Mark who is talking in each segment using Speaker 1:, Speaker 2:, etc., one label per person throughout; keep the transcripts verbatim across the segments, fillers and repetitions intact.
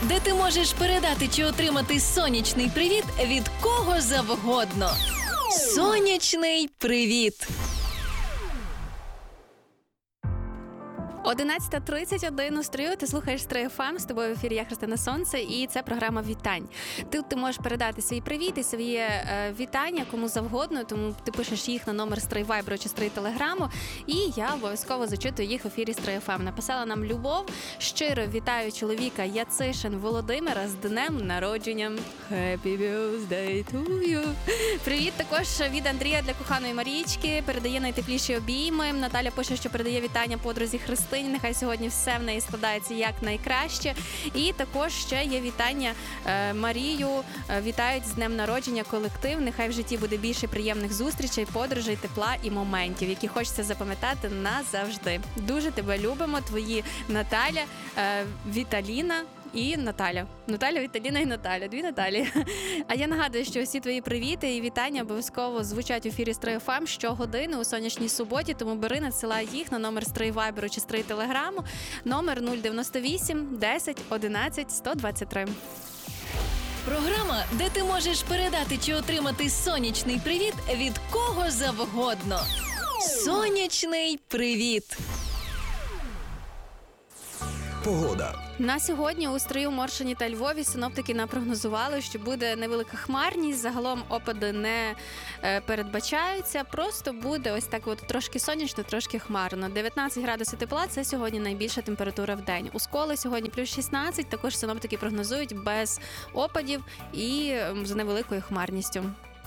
Speaker 1: де ти можеш передати чи отримати сонячний привіт від кого завгодно. Сонячний привіт!
Speaker 2: одинадцята тридцять один у стрію, ти слухаєш Стрий еф ем, з тобою в ефірі я, Христина Сонце, і це програма «Вітань». Тут ти можеш передати свої привіти, свої е, вітання кому завгодно, тому ти пишеш їх на номер Стрий Вайберу чи Стрий Телеграму, і я обов'язково зачитую їх в ефірі Стрий еф ем. Написала нам Любов: щиро вітаю чоловіка Яцишин Володимира з днем народження. Happy birthday to you. Привіт також від Андрія для коханої Марічки, передає найтепліші обійми. Наталя пише, що передає вітання подрузі Христині. Нехай сьогодні все в неї складається як найкраще. І також ще є вітання е, Марію. Е, вітають з днем народження колектив. Нехай в житті буде більше приємних зустрічей, подорожей, тепла і моментів, які хочеться запам'ятати назавжди. Дуже тебе любимо, твої Наталя, е, Віталіна і Наталя. Наталя, Віталіна і Наталя. Дві Наталі. А я нагадую, що всі твої привіти і вітання обов'язково звучать в ефірі Стрий еф ем щогодини у сонячній суботі, тому бери, надсилай їх на номер Стрий Вайберу чи Стрий Телеграму, номер нуль дев'яносто вісім десять одинадцять сто двадцять три.
Speaker 1: Програма, де ти можеш передати чи отримати сонячний привіт від кого завгодно. Сонячний привіт!
Speaker 3: Погода.
Speaker 2: На сьогодні у Стрию, Моршині та Львові синоптики напрогнозували, що буде невелика хмарність, загалом опади не е, передбачаються, просто буде ось так от трошки сонячно, трошки хмарно. дев'ятнадцять градусів тепла – це сьогодні найбільша температура в день. У Сколи сьогодні плюс шістнадцять, також синоптики прогнозують без опадів і е, з невеликою хмарністю.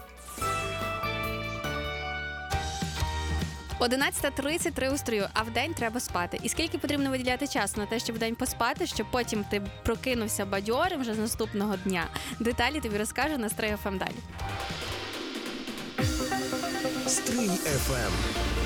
Speaker 2: одинадцята тридцять три у Стрию, а вдень треба спати. І скільки потрібно виділяти часу на те, щоб вдень поспати, щоб потім ти прокинувся бадьорим вже з наступного дня? Деталі тобі розкажу на Стрий еф ем далі.
Speaker 3: Стрий еф ем.